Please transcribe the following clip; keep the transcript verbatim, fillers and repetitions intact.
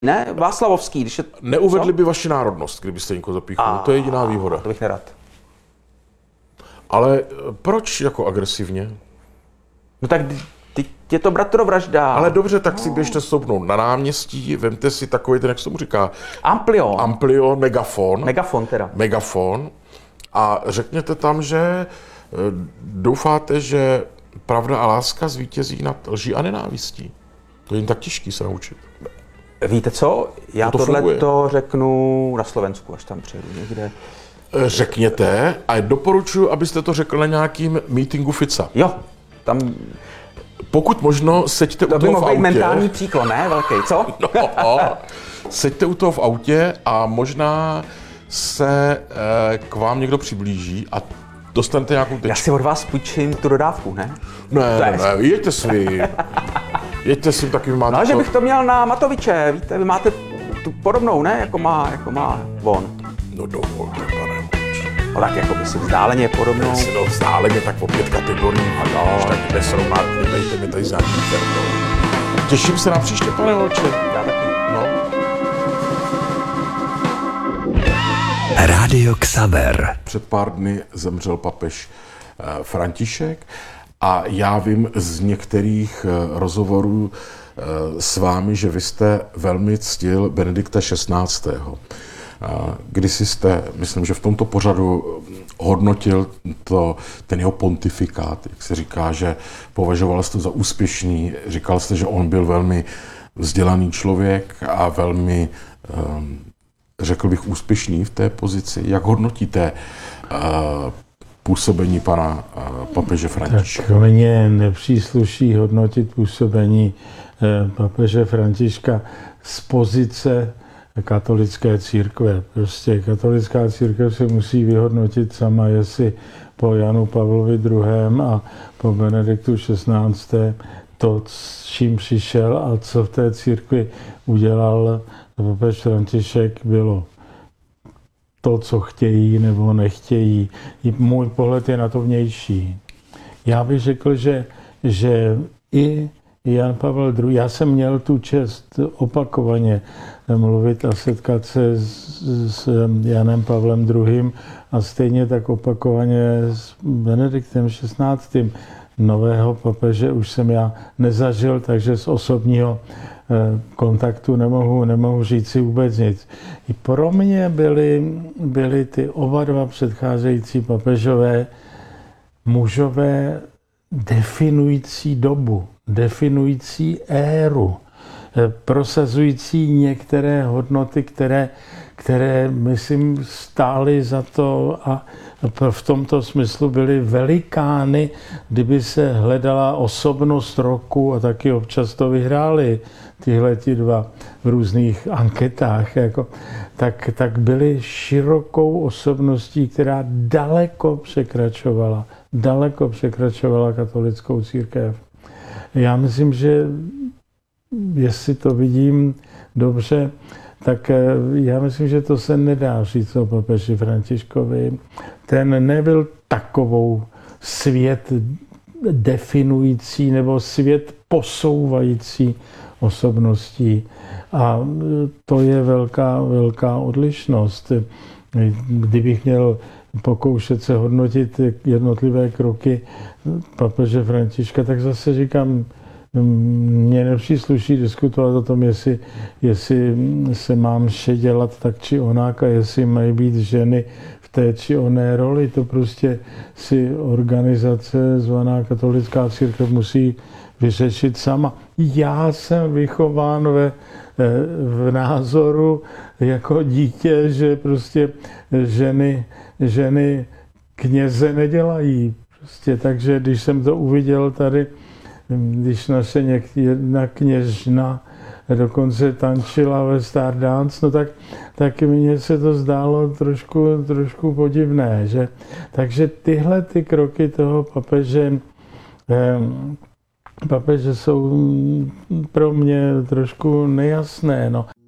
Ne, Václavovský, když je... Neuvedli by vaši národnost, kdybyste někoho zapíchnuli, to je jediná výhoda. To bych nerad. Ale proč jako agresivně? No tak ty, je to bratrovražda. Ale dobře, tak si běžte stoupnout na náměstí, vemte si takový ten, jak se tomu říká? Amplion. Amplion, megafon. Megafon teda. Megafon. A řekněte tam, že doufáte, že pravda a láska zvítězí nad lží a nenávistí. To je jen tak těžký se naučit. Víte co? Já to tohle to řeknu na Slovensku, až tam přijedu někde. Řekněte a doporučuji, abyste to řekl na nějakým meetingu Fica. Jo, tam... Pokud možno, seďte to u toho v autě. To by mohl být mentální příklon, ne? Velký, co? No, seďte u toho v autě a možná se eh, k vám někdo přiblíží a dostanete nějakou tečku. Já si od vás půjčím tu dodávku, ne? Ne, ne, ne, jeďte svým. Jeďte svým, taky vy máte... No, že bych to měl na Matoviče, víte, vy máte tu podobnou, ne? Jako má, jako má on. No dovolte, pane Mlčí. No tak jako by si vzdáleně podobnou. Si no vzdáleně tak o pět kategorií. A no, tak nesrovnat, dejte mi tady s nějakým termou. Těším se na příště, pane Mlčí. Já taky. No. Rádio Xaver. Před pár dny zemřel papež František a já vím z některých rozhovorů s vámi, že vy jste velmi ctil Benedikta šestnáctého. Kdysi jste, myslím, že v tomto pořadu hodnotil to, ten jeho pontifikát, jak se říká, že považoval jste za úspěšný, říkal jste, že on byl velmi vzdělaný člověk a velmi, řekl bych, úspěšný v té pozici. Jak hodnotíte působení pana papeže Františka? Tak mně nepřísluší hodnotit působení papeže Františka z pozice katolické církve. Prostě katolická církev se musí vyhodnotit sama, jestli po Janu Pavlovi druhém. a po Benediktu šestnáctém. to, s čím přišel a co v té církvi udělal papež František, bylo to, co chtějí nebo nechtějí. I můj pohled je na to vnější. Já bych řekl, že, že i Jan Pavel druhý. Já jsem měl tu čest opakovaně mluvit a setkat se s, s Janem Pavlem druhým. a stejně tak opakovaně s Benediktem šestnáctým. Nového papeže už jsem já nezažil, takže z osobního kontaktu nemohu, nemohu říct si vůbec nic. I pro mě byly, byly ty oba dva předcházející papežové mužové definující dobu, definující éru, prosazující některé hodnoty, které, které myslím, stály za to a v tomto smyslu byly velikány, kdyby se hledala osobnost roku a taky občas to vyhráli tyhle ti dva v různých anketách, jako, tak, tak byly širokou osobností, která daleko překračovala, daleko překračovala katolickou církev. Já myslím, že jestli to vidím dobře, tak já myslím, že to se nedá říct o papeži Františkovi. Ten nebyl takovou svět definující nebo svět posouvající osobností. A to je velká, velká odlišnost. Kdybych měl pokoušet se hodnotit jednotlivé kroky papeže Františka, tak zase říkám, mně nepřísluší diskutovat o tom, jestli, jestli se mám vše dělat tak či onak a jestli mají být ženy v té či oné roli. To prostě si organizace zvaná katolická církev musí vyřešit sama. Já jsem vychován ve, v názoru jako dítě, že prostě ženy, ženy kněze nedělají. Prostě, takže když jsem to uviděl tady, když naše jedna kněžna dokonce tančila ve Stardance, no tak, tak mně se to zdálo trošku, trošku podivné. Že? Takže tyhle ty kroky toho papeže, eh, papeže jsou pro mě trošku nejasné. No.